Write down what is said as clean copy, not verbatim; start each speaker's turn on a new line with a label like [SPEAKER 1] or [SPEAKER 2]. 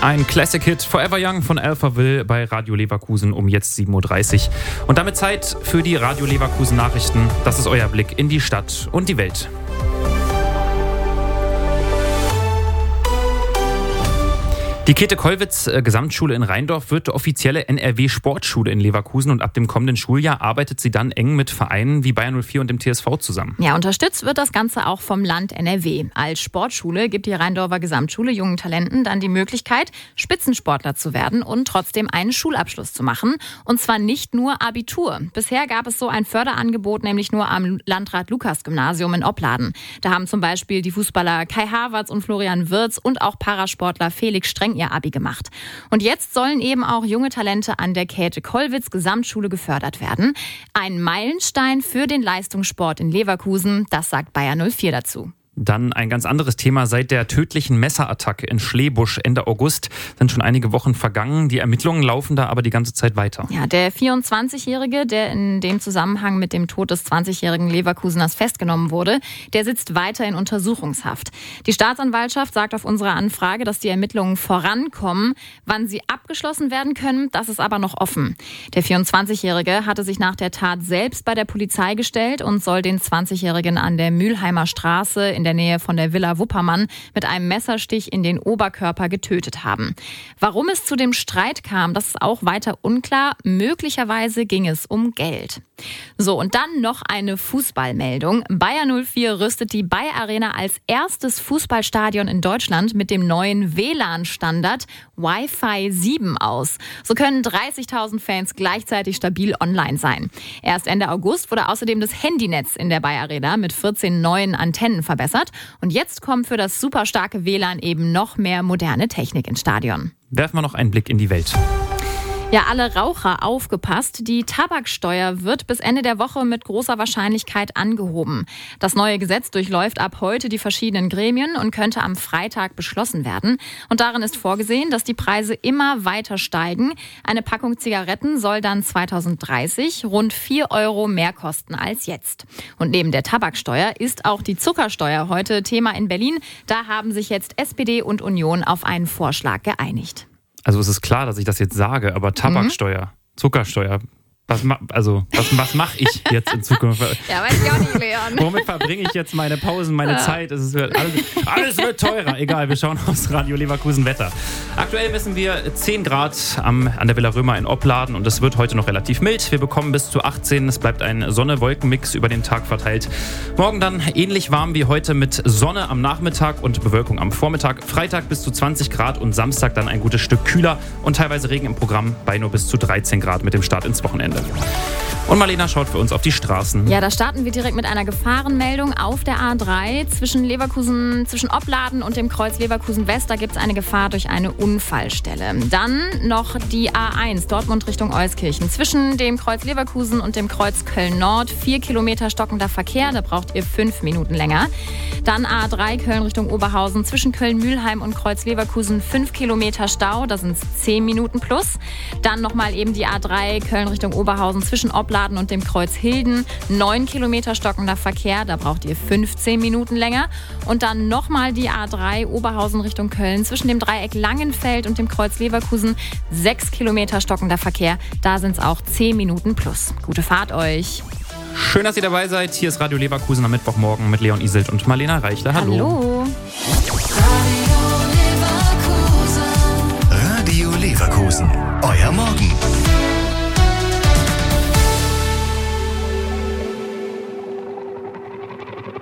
[SPEAKER 1] Ein Classic-Hit, Forever Young von Alphaville bei Radio Leverkusen um jetzt 7.30 Uhr. Und damit Zeit für die Radio Leverkusen Nachrichten. Das ist euer Blick in die Stadt und die Welt. Die Käthe-Kollwitz-Gesamtschule in Rheindorf wird offizielle NRW-Sportschule in Leverkusen und ab dem kommenden Schuljahr arbeitet sie dann eng mit Vereinen wie Bayern 04 und dem TSV zusammen.
[SPEAKER 2] Ja, unterstützt wird das Ganze auch vom Land NRW. Als Sportschule gibt die Rheindorfer Gesamtschule jungen Talenten dann die Möglichkeit, Spitzensportler zu werden und trotzdem einen Schulabschluss zu machen. Und zwar nicht nur Abitur. Bisher gab es so ein Förderangebot nämlich nur am Landrat-Lukas-Gymnasium in Opladen. Da haben zum Beispiel die Fußballer Kai Havertz und Florian Wirtz und auch Parasportler Felix Streng ihr Abi gemacht. Und jetzt sollen eben auch junge Talente an der Käthe-Kollwitz-Gesamtschule gefördert werden. Ein Meilenstein für den Leistungssport in Leverkusen, das sagt Bayern 04 dazu.
[SPEAKER 1] Dann ein ganz anderes Thema. Seit der tödlichen Messerattacke in Schlebusch Ende August sind schon einige Wochen vergangen. Die Ermittlungen laufen da aber die ganze Zeit weiter.
[SPEAKER 2] Ja, der 24-Jährige, der in dem Zusammenhang mit dem Tod des 20-jährigen Leverkuseners festgenommen wurde, der sitzt weiter in Untersuchungshaft. Die Staatsanwaltschaft sagt auf unsere Anfrage, dass die Ermittlungen vorankommen. Wann sie abgeschlossen werden können, das ist aber noch offen. Der 24-Jährige hatte sich nach der Tat selbst bei der Polizei gestellt und soll den 20-Jährigen an der Mülheimer Straße in der Nähe von der Villa Wuppermann mit einem Messerstich in den Oberkörper getötet haben. Warum es zu dem Streit kam, das ist auch weiter unklar. Möglicherweise ging es um Geld. So, und dann noch eine Fußballmeldung. Bayern 04 rüstet die Bayer Arena als erstes Fußballstadion in Deutschland mit dem neuen WLAN-Standard Wi-Fi 7 aus. So können 30.000 Fans gleichzeitig stabil online sein. Erst Ende August wurde außerdem das Handynetz in der Bayer Arena mit 14 neuen Antennen verbessert. Und jetzt kommt für das super starke WLAN eben noch mehr moderne Technik ins Stadion.
[SPEAKER 1] Werfen wir noch einen Blick in die Welt.
[SPEAKER 2] Ja, alle Raucher aufgepasst. Die Tabaksteuer wird bis Ende der Woche mit großer Wahrscheinlichkeit angehoben. Das neue Gesetz durchläuft ab heute die verschiedenen Gremien und könnte am Freitag beschlossen werden. Und darin ist vorgesehen, dass die Preise immer weiter steigen. Eine Packung Zigaretten soll dann 2030 rund 4 Euro mehr kosten als jetzt. Und neben der Tabaksteuer ist auch die Zuckersteuer heute Thema in Berlin. Da haben sich jetzt SPD und Union auf einen Vorschlag geeinigt.
[SPEAKER 1] Also es ist klar, dass ich das jetzt sage, aber Tabaksteuer, Zuckersteuer, was mache ich jetzt in Zukunft?
[SPEAKER 2] Ja, weiß ich auch nicht, Leon.
[SPEAKER 1] Womit verbringe ich jetzt meine Pausen, meine Zeit? Alles wird teurer. Egal, wir schauen aufs Radio Leverkusen Wetter. Aktuell messen wir 10 Grad an der Villa Römer in Opladen und es wird heute noch relativ mild. Wir bekommen bis zu 18. Es bleibt ein Sonne-Wolken-Mix über den Tag verteilt. Morgen dann ähnlich warm wie heute mit Sonne am Nachmittag und Bewölkung am Vormittag. Freitag bis zu 20 Grad und Samstag dann ein gutes Stück kühler und teilweise Regen im Programm bei nur bis zu 13 Grad mit dem Start ins Wochenende. Und Marlena schaut für uns auf die Straßen.
[SPEAKER 2] Ja, da starten wir direkt mit einer Gefahrenmeldung auf der A3 zwischen Opladen und dem Kreuz Leverkusen West. Da gibt es eine Gefahr durch eine Unfallstelle. Dann noch die A1 Dortmund Richtung Euskirchen. Zwischen dem Kreuz Leverkusen und dem Kreuz Köln Nord 4 Kilometer stockender Verkehr. Da braucht ihr 5 Minuten länger. Dann A3 Köln Richtung Oberhausen. Zwischen Köln-Mühlheim und Kreuz Leverkusen 5 Kilometer Stau. Da sind es 10 Minuten plus. Dann nochmal eben die A3 Köln Richtung Oberhausen zwischen Opladen und dem Kreuz Hilden. 9 Kilometer stockender Verkehr, da braucht ihr 15 Minuten länger. Und dann nochmal die A3 Oberhausen Richtung Köln zwischen dem Dreieck Langenfeld und dem Kreuz Leverkusen. 6 Kilometer stockender Verkehr, da sind es auch 10 Minuten plus. Gute Fahrt euch.
[SPEAKER 1] Schön, dass ihr dabei seid. Hier ist Radio Leverkusen am Mittwochmorgen mit Leon Iselt und Marlena Reichler.
[SPEAKER 2] Hallo.
[SPEAKER 3] Radio Leverkusen. Euer Morgen.